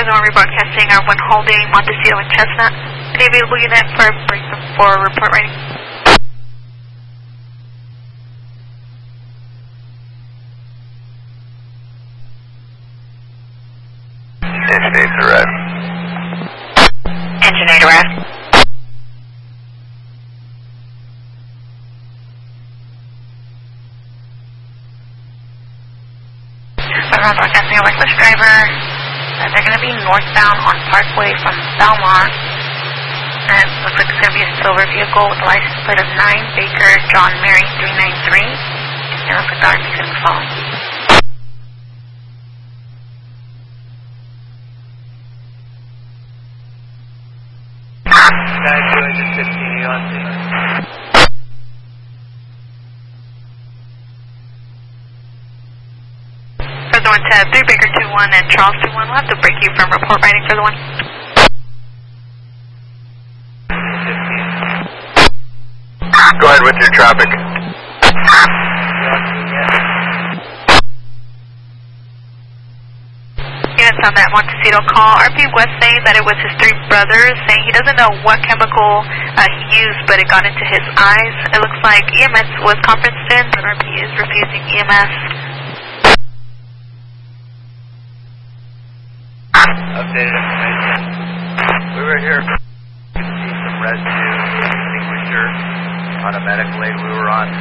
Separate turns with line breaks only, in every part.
Present one rebroadcasting our one holding Montecito and Chestnut. Any available unit for report writing?
Engine 8's arrived.
Engine 8 arrived. Present broadcasting a reckless driver. They're going to be northbound on Parkway from Belmont. And it looks like it's going to be a silver vehicle with a license plate of 9 Baker John Mary 393. And it looks like the RP's going to be following. For the one to 3 Baker 21 and Charles 21, we'll have to break you from report writing for the one.
Go ahead with your traffic.
Units on that Montecito call. RP West saying that it was his 3 brothers, saying he doesn't know what chemical he used, but it got into his eyes. It looks like EMS was conferenced in, but RP is refusing EMS.
Updated information. We were here. You can see some residue extinguisher on a medical aid we were on.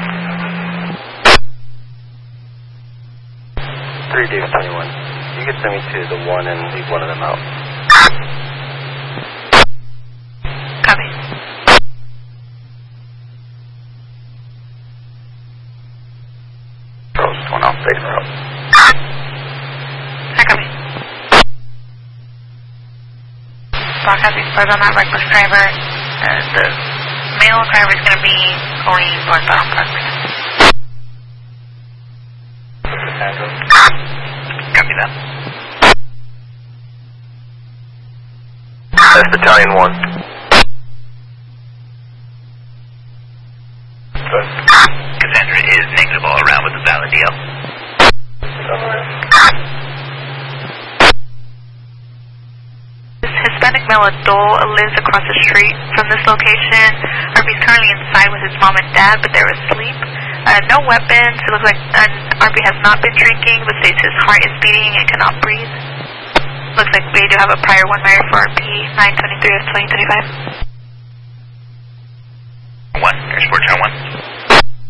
3 David 21. You can send me to the one and leave one of them out.
Copy.
Charles 1 off base route.
Hi, copy. Broadcasting further on that reckless driver. The male driver is going to be going northbound Parkway. Copy that.
That's Battalion 1.
Cassandra is negative all around with the valid DL.
This Hispanic male adult lives across the street from this location. RP is currently inside with his mom and dad, but they're asleep. No weapons. It looks like RP has not been drinking, but states his heart is beating and cannot breathe. Looks like we do have a prior 1 married for RP 923 of 2035.
1, Air Sport Channel 1.